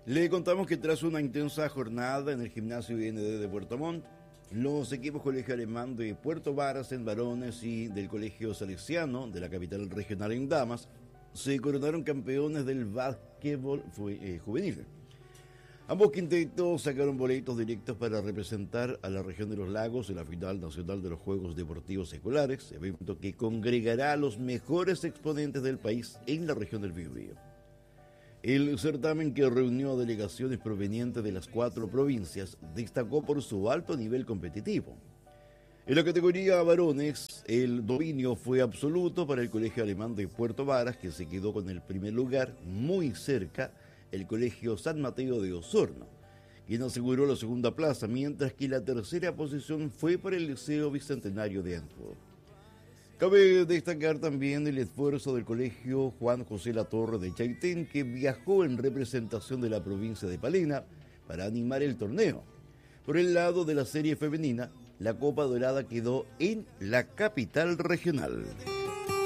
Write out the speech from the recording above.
Le contamos que tras una intensa jornada en el gimnasio IND de Puerto Montt, los equipos Colegio Alemán de Puerto Varas en varones y del Colegio Salesiano de la capital regional en damas se coronaron campeones del básquetbol juvenil. Ambos quintetos sacaron boletos directos para representar a la región de los lagos en la final nacional de los Juegos Deportivos Escolares, evento que congregará a los mejores exponentes del país en la región del Biobío. El certamen, que reunió a delegaciones provenientes de las 4 provincias, destacó por su alto nivel competitivo. En la categoría varones, el dominio fue absoluto para el Colegio Alemán de Puerto Varas, que se quedó con el primer lugar, muy cerca el Colegio San Mateo de Osorno, quien aseguró la segunda plaza, mientras que la tercera posición fue para el Liceo Bicentenario de Antwerp. Cabe destacar también el esfuerzo del Colegio Juan José Latorre de Chaitén, que viajó en representación de la provincia de Palena para animar el torneo. Por el lado de la serie femenina, la Copa Dorada quedó en la capital regional.